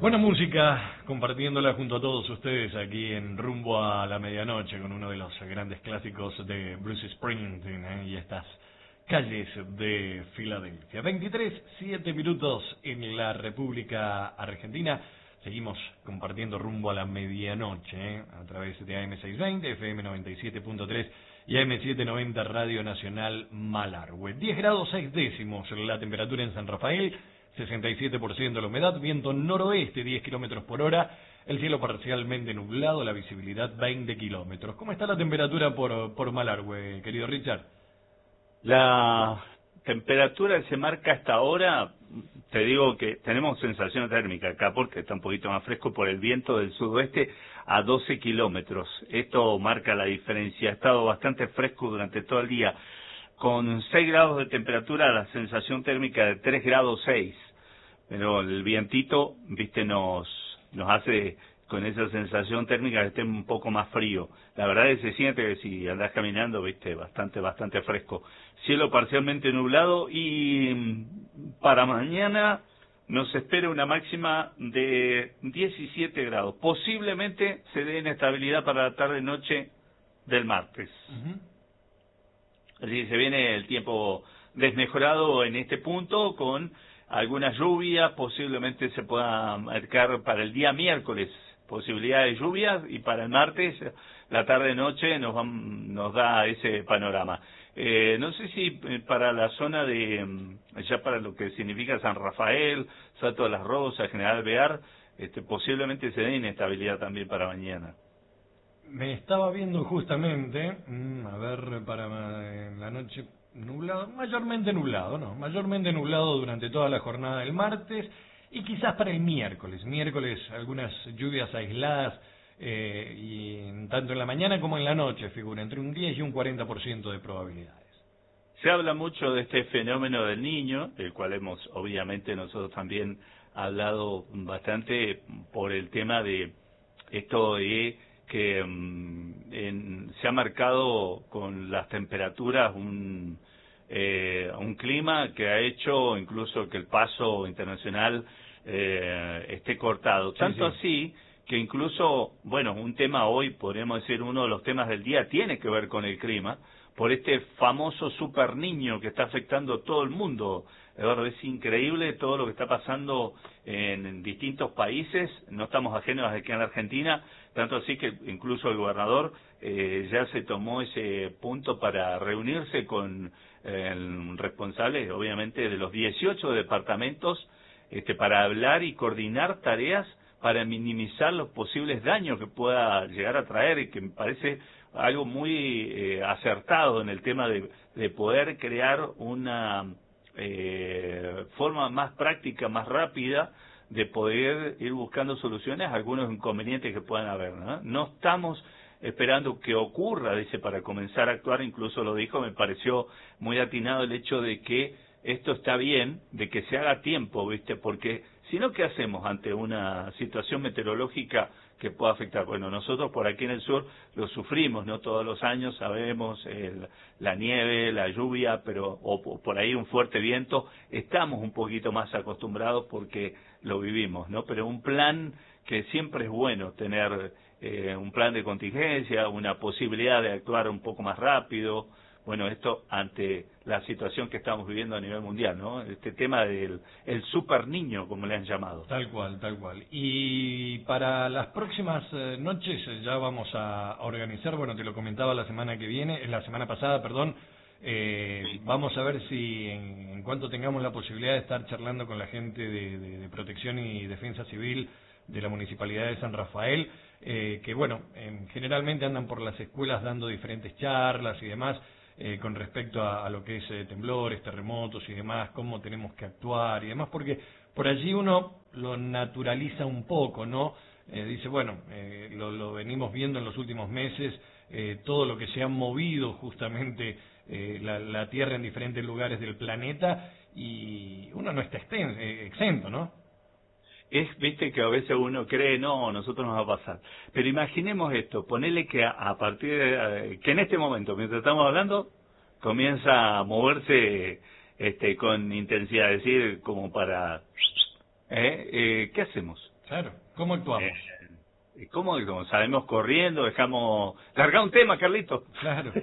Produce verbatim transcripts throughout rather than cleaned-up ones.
Buena música, compartiéndola junto a todos ustedes aquí en Rumbo a la Medianoche con uno de los grandes clásicos de Bruce Springsteen, ¿eh? Y estas calles de Filadelfia. veintitrés, siete minutos en la República Argentina. Seguimos compartiendo Rumbo a la Medianoche, ¿eh? A través de A M seiscientos veinte, F M noventa y siete punto tres y A M setecientos noventa Radio Nacional Malargüe. diez grados seis décimos la temperatura en San Rafael. sesenta y siete por ciento la humedad, viento noroeste diez kilómetros por hora, el cielo parcialmente nublado, la visibilidad veinte kilómetros. ¿Cómo está la temperatura por, por Malargüe, querido Richard? La temperatura que se marca hasta ahora, te digo que tenemos sensación térmica acá porque está un poquito más fresco por el viento del sudoeste a doce kilómetros. Esto marca la diferencia, ha estado bastante fresco durante todo el día. Con seis grados de temperatura, la sensación térmica de tres grados seis. Pero el vientito, viste, nos nos hace con esa sensación térmica que esté un poco más frío. La verdad es que se siente que si andás caminando, viste, bastante, bastante fresco. Cielo parcialmente nublado y para mañana nos espera una máxima de diecisiete grados. Posiblemente se dé inestabilidad para la tarde-noche del martes. Uh-huh. Así que se viene el tiempo desmejorado en este punto con algunas lluvias, posiblemente se pueda marcar para el día miércoles posibilidad de lluvias y para el martes la tarde-noche nos, van, nos da ese panorama. Eh, no sé si para la zona de, ya para lo que significa San Rafael, Salto de las Rosas, General Bear, este, posiblemente se dé inestabilidad también para mañana. Me estaba viendo justamente, a ver, para la noche nublado, mayormente nublado, ¿no? Mayormente nublado durante toda la jornada del martes y quizás para el miércoles. Miércoles algunas lluvias aisladas, eh, y tanto en la mañana como en la noche figura entre un diez y un cuarenta por ciento de probabilidades. Se habla mucho de este fenómeno del Niño, del cual hemos obviamente nosotros también hablado bastante por el tema de esto de que um, en, se ha marcado con las temperaturas un, eh, un clima que ha hecho incluso que el paso internacional eh, esté cortado. Sí, Tanto sí. así que incluso, bueno, un tema hoy, podríamos decir, uno de los temas del día tiene que ver con el clima, por este famoso super niño que está afectando a todo el mundo. Eduardo, es increíble todo lo que está pasando en distintos países, no estamos ajenos aquí en la Argentina, tanto así que incluso el gobernador eh, ya se tomó ese punto para reunirse con eh, el responsable, obviamente, de los dieciocho departamentos, este, para hablar y coordinar tareas para minimizar los posibles daños que pueda llegar a traer, y que me parece algo muy eh, acertado en el tema de, de poder crear una eh, forma más práctica, más rápida, de poder ir buscando soluciones a algunos inconvenientes que puedan haber, ¿no? No estamos esperando que ocurra, dice, para comenzar a actuar, incluso lo dijo, me pareció muy atinado el hecho de que esto está bien, de que se haga tiempo, ¿viste? Porque si no, ¿qué hacemos ante una situación meteorológica que pueda afectar? Bueno, nosotros por aquí en el sur lo sufrimos, ¿no? Todos los años sabemos el, la nieve, la lluvia, pero o por ahí un fuerte viento, estamos un poquito más acostumbrados porque lo vivimos, ¿no? Pero un plan que siempre es bueno tener, eh, un plan de contingencia, una posibilidad de actuar un poco más rápido. Bueno, esto ante la situación que estamos viviendo a nivel mundial, ¿no? Este tema del el super niño, como le han llamado. Tal cual, tal cual. Y para las próximas eh, noches ya vamos a organizar, bueno, te lo comentaba la semana que viene, la semana pasada, perdón, eh, sí. Vamos a ver si en, en cuanto tengamos la posibilidad de estar charlando con la gente de, de, de Protección y Defensa Civil de la Municipalidad de San Rafael, eh, que bueno, eh, generalmente andan por las escuelas dando diferentes charlas y demás, Eh, con respecto a, a lo que es eh, temblores, terremotos y demás, cómo tenemos que actuar y demás, porque por allí uno lo naturaliza un poco, ¿no? Eh, dice, bueno, eh, lo, lo venimos viendo en los últimos meses, eh, todo lo que se ha movido justamente eh, la, la Tierra en diferentes lugares del planeta, y uno no está exten- eh, exento, ¿no? Es, viste, que a veces uno cree, no, nosotros nos va a pasar. Pero imaginemos esto, ponele que a, a partir de, que en este momento, mientras estamos hablando, comienza a moverse este, con intensidad, es decir, como para, ¿eh? Eh, ¿qué hacemos? Claro, ¿cómo actuamos? Eh, ¿Cómo actuamos? Salimos corriendo, dejamos... Larga un tema, Carlito. Claro.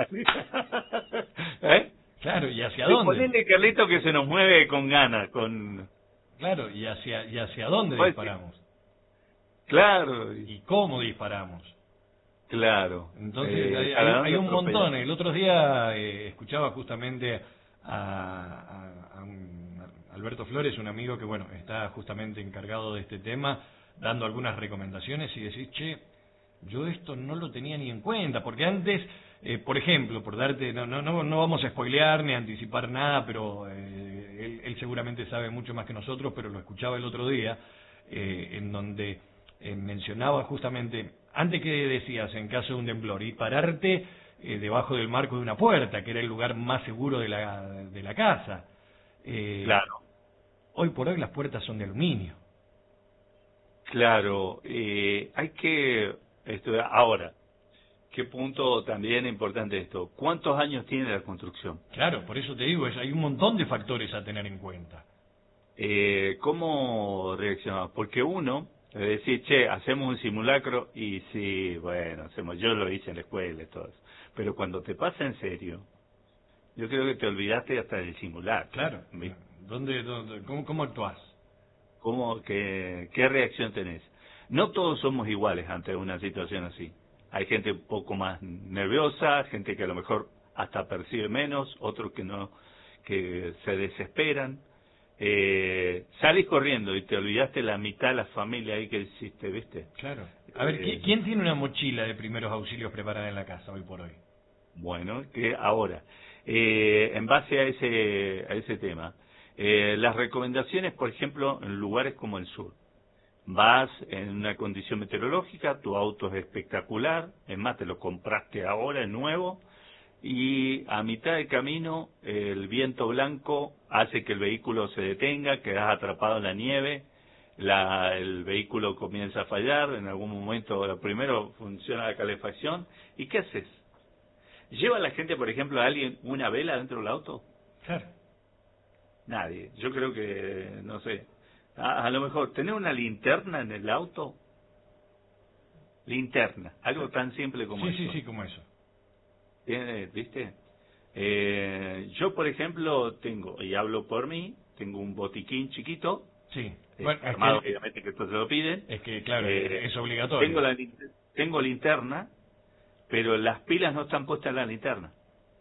¿Eh? Claro, ¿y hacia Sí, dónde? ponele, Carlito, que se nos mueve con ganas, con... Claro, ¿y hacia, y hacia dónde Pues, disparamos? Claro. ¿Y cómo disparamos? Claro. Entonces, Eh, hay, cada hay, hay uno un atropella. montón. El otro día eh, escuchaba justamente a, a, a un Alberto Flores, un amigo que, bueno, está justamente encargado de este tema, dando algunas recomendaciones y decís, che, yo esto no lo tenía ni en cuenta, porque antes, eh, por ejemplo, por darte, no, no, no, no vamos a spoilear ni a anticipar nada, pero eh, él, él seguramente sabe mucho más que nosotros, pero lo escuchaba el otro día, eh, en donde eh, mencionaba justamente, antes que decías, en caso de un temblor, y pararte eh, debajo del marco de una puerta, que era el lugar más seguro de la, de la casa. Eh, Claro. Hoy por hoy las puertas son de aluminio. Claro, eh, hay que estudiar. Ahora, ¿qué punto también importante esto? ¿Cuántos años tiene la construcción? Claro, por eso te digo, es, hay un montón de factores a tener en cuenta. Eh, ¿Cómo reaccionamos? Porque uno, es decir, che, hacemos un simulacro y sí, bueno, hacemos, yo lo hice en la escuela y todo eso. Pero cuando te pasa en serio, yo creo que te olvidaste hasta del simulacro. Claro. ¿Viste? ¿Dónde, dónde, cómo, ¿Cómo actuás? ¿Cómo, qué, ¿Qué reacción tenés? No todos somos iguales ante una situación así. Hay gente un poco más nerviosa, gente que a lo mejor hasta percibe menos, otros que no, que se desesperan. Eh, salís corriendo y te olvidaste la mitad de la familia ahí que hiciste, ¿viste? Claro. A ver, Eh, ¿quién tiene una mochila de primeros auxilios preparada en la casa hoy por hoy? Bueno, que ahora, eh, en base a ese, a ese tema, eh, las recomendaciones, por ejemplo, en lugares como el sur. Vas en una condición meteorológica, tu auto es espectacular, es más, te lo compraste ahora, es nuevo, y a mitad de camino el viento blanco hace que el vehículo se detenga, quedas atrapado en la nieve, la, el vehículo comienza a fallar, en algún momento, lo primero funciona la calefacción, ¿y qué haces? ¿Lleva la gente, por ejemplo, a alguien una vela dentro del auto? Claro. Nadie. Yo creo que, no sé, a, a lo mejor tener una linterna en el auto, linterna, algo tan simple como Sí, eso. sí, sí, como eso. ¿Tiene, ¿Viste? Eh, yo, por ejemplo, tengo, y hablo por mí, tengo un botiquín chiquito, Sí. eh, Bueno, es armado, que, obviamente que esto se lo piden. es que claro, Eh, es obligatorio. tengo, la, lin- tengo linterna, pero las pilas no están puestas en la linterna.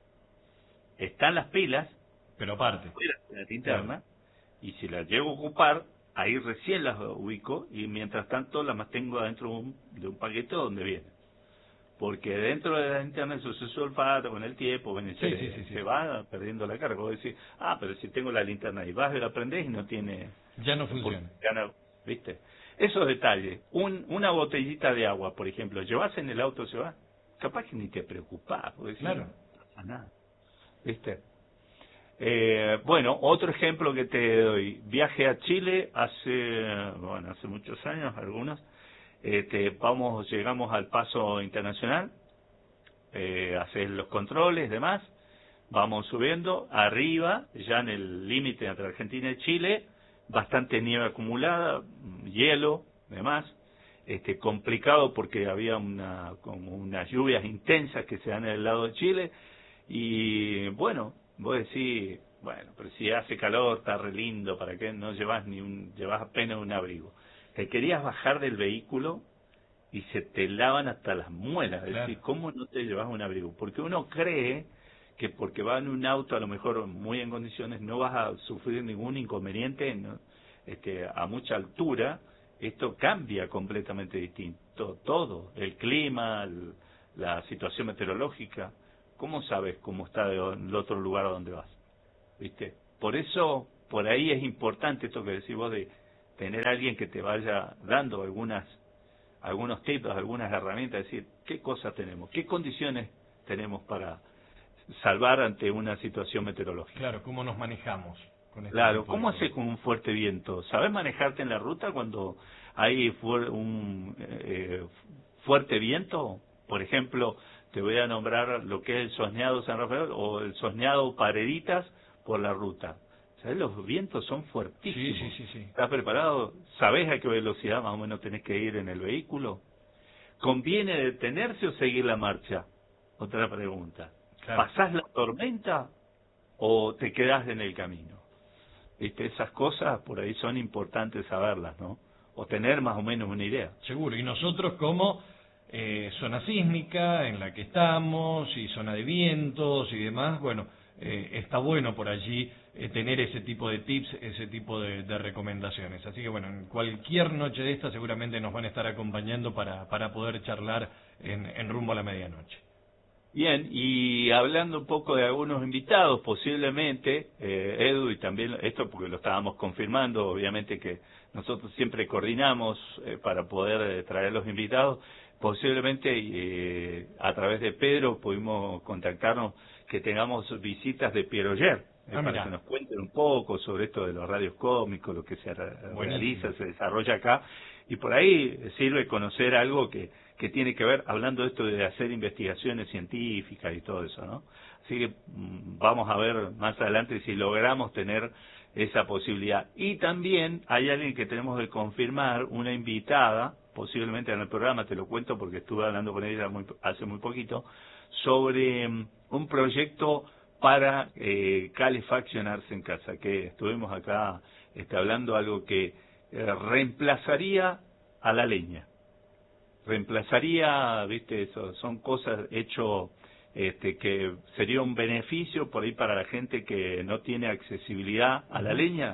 Están las pilas Pero aparte. fuera de la linterna, y si las llego a ocupar, ahí recién las ubico, y mientras tanto las mantengo adentro de un, de un paquete donde vienen. Porque dentro de la linterna eso se sulfata con el tiempo, bueno, y Sí, se, sí, sí, sí. se va perdiendo la carga. Vos decís, ah, pero si tengo la linterna ahí, vas y la prendés y no tiene... Ya no funciona. Ya no, ¿viste? Esos detalles. Un, una botellita de agua, por ejemplo, llevas en el auto, se va, capaz que ni te preocupás, porque decís, Claro. no pasa nada. ¿Viste? Eh, bueno, otro ejemplo que te doy. Viaje a Chile hace, bueno, hace muchos años, algunos. Este, vamos, llegamos al paso internacional, eh, hacer los controles, demás. Vamos subiendo arriba, ya en el límite entre Argentina y Chile, bastante nieve acumulada, hielo, demás. Este, complicado porque había una, como unas lluvias intensas que se dan en el lado de Chile. Y bueno, vos decís, bueno, pero si hace calor, está re lindo, ¿para qué no llevas ni un, llevas apenas un abrigo? Te querías bajar del vehículo y se te lavan hasta las muelas. Es Claro. decir, ¿cómo no te llevas un abrigo? Porque uno cree que porque va en un auto a lo mejor muy en condiciones no vas a sufrir ningún inconveniente, ¿no? Este, a mucha altura. Esto cambia completamente distinto. Todo, el clima, el, la situación meteorológica. ¿Cómo sabes cómo está el otro lugar a donde vas? ¿Viste? Por eso, por ahí es importante esto que decís vos de tener a alguien que te vaya dando algunas algunos tips, algunas herramientas, decir, ¿qué cosas tenemos? ¿Qué condiciones tenemos para salvar ante una situación meteorológica? Claro, ¿cómo nos manejamos con este Claro, tipo de ¿cómo cosas? haces con un fuerte viento? ¿Sabes manejarte en la ruta cuando hay fu- un eh, fuerte viento? Por ejemplo, te voy a nombrar lo que es el Sosneado San Rafael o el Sosneado Pareditas por la ruta. ¿Sabés? Los vientos son fuertísimos. Sí, sí, sí, sí. ¿Estás preparado? ¿Sabés a qué velocidad más o menos tenés que ir en el vehículo? ¿Conviene detenerse o seguir la marcha? Otra pregunta. Claro. ¿Pasás la tormenta o te quedás en el camino? ¿Viste? Esas cosas por ahí son importantes saberlas, ¿no? O tener más o menos una idea. Seguro. Y nosotros como eh, zona sísmica en la que estamos, y zona de vientos y demás, bueno, eh, está bueno por allí eh, tener ese tipo de tips, ese tipo de, de recomendaciones. Así que bueno, en cualquier noche de esta seguramente nos van a estar acompañando para, para poder charlar en, en rumbo a la medianoche. Bien, y hablando un poco de algunos invitados, posiblemente, eh, Edu, y también esto porque lo estábamos confirmando, obviamente que nosotros siempre coordinamos eh, para poder eh, traer los invitados, posiblemente eh, a través de Pedro pudimos contactarnos que tengamos visitas de Piero Ger, eh, ah, para que nos cuenten un poco sobre esto de los radios cómicos, lo que se Buenísimo. realiza, se desarrolla acá, y por ahí sirve conocer algo que que tiene que ver, hablando de esto de hacer investigaciones científicas y todo eso, ¿no? Así que vamos a ver más adelante si logramos tener esa posibilidad. Y también hay alguien que tenemos que confirmar, una invitada, posiblemente en el programa, te lo cuento porque estuve hablando con ella muy, hace muy poquito, sobre un proyecto para eh, calefaccionarse en casa, que estuvimos acá este, hablando algo que eh, reemplazaría a la leña. Reemplazaría, viste, eso son cosas hecho este, que sería un beneficio por ahí para la gente que no tiene accesibilidad a la leña,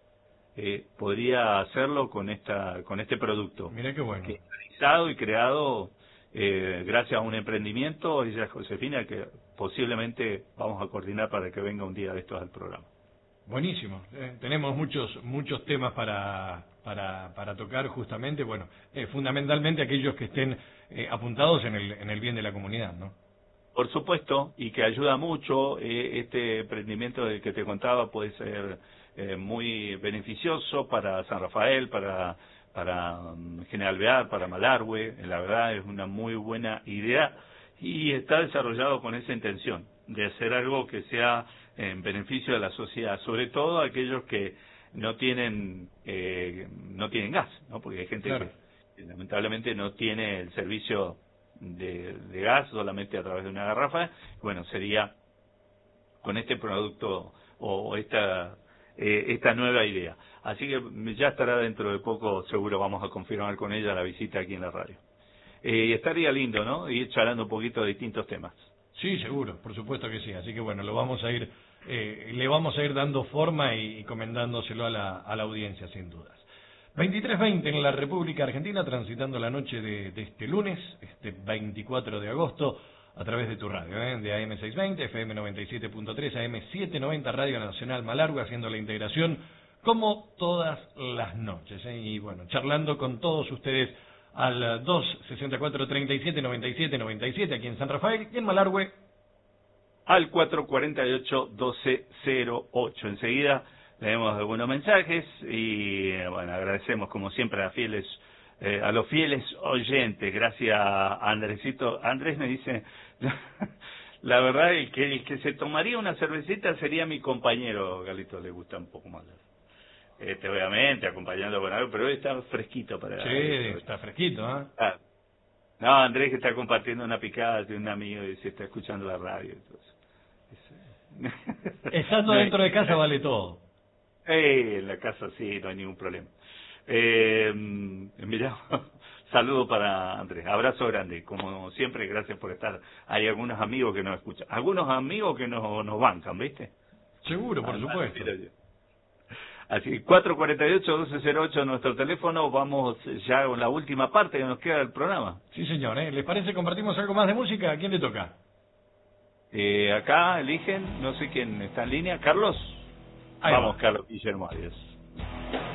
eh, podría hacerlo con esta con este producto. Mira qué bueno. Que es realizado y creado eh, gracias a un emprendimiento, ella es Josefina, que posiblemente vamos a coordinar para que venga un día de estos al programa. Buenísimo, eh, tenemos muchos muchos temas para para para tocar justamente, bueno, eh, fundamentalmente aquellos que estén eh, apuntados en el en el bien de la comunidad, ¿no? Por supuesto, y que ayuda mucho, eh, este emprendimiento del que te contaba puede ser eh, muy beneficioso para San Rafael, para para um, General Bear, para Malargüe, la verdad es una muy buena idea y está desarrollado con esa intención de hacer algo que sea en beneficio de la sociedad, sobre todo aquellos que no tienen eh, no tienen gas, ¿no? Porque hay gente claro. que, que lamentablemente no tiene el servicio de, de gas solamente a través de una garrafa. Bueno, sería con este producto o esta eh, esta nueva idea. Así que ya estará dentro de poco, seguro vamos a confirmar con ella la visita aquí en la radio. Eh, y estaría lindo, ¿no? Ir charlando un poquito de distintos temas. Sí, seguro, por supuesto que sí. Así que bueno, lo vamos a ir, eh, le vamos a ir dando forma y, y comendándoselo a la, a la audiencia, sin dudas. veintitrés veinte en la República Argentina, transitando la noche de, de este lunes, este veinticuatro de agosto, a través de tu radio, ¿eh? de A M seiscientos veinte, F M noventa y siete punto tres, A M setecientos noventa, Radio Nacional Malargüe, haciendo la integración como todas las noches. ¿eh? Y bueno, charlando con todos ustedes al dos sesenta y cuatro treinta y siete noventa y siete noventa y siete aquí en San Rafael y en Malargüe al cuatro cuarenta y ocho doce cero ocho. Enseguida leemos algunos mensajes y bueno, agradecemos como siempre a fieles eh, a los fieles oyentes. Gracias a Andresito. Andrés me dice, la verdad el que el que se tomaría una cervecita sería mi compañero. Galito le gusta un poco más. Este, obviamente, acompañando con algo, pero hoy está fresquito para... Sí, esto. Está fresquito, ¿eh? Ah, no, Andrés que está compartiendo una picada de un amigo y se está escuchando la radio. Entonces. Estando no, dentro de casa vale todo. Eh, en la casa sí, no hay ningún problema. Eh, mira, saludo para Andrés, abrazo grande, como siempre, gracias por estar. Hay algunos amigos que nos escuchan, algunos amigos que nos, nos bancan, ¿viste? Seguro, por Además, supuesto. Así, cuatro cuarenta y ocho doce cero ocho nuestro teléfono. Vamos ya con la última parte que nos queda del programa. Sí, señor. ¿eh? ¿Les parece compartimos algo más de música? ¿A quién le toca? Eh, acá eligen, no sé quién está en línea. ¿Carlos? Ahí Vamos, va. Carlos Guillermo, adiós.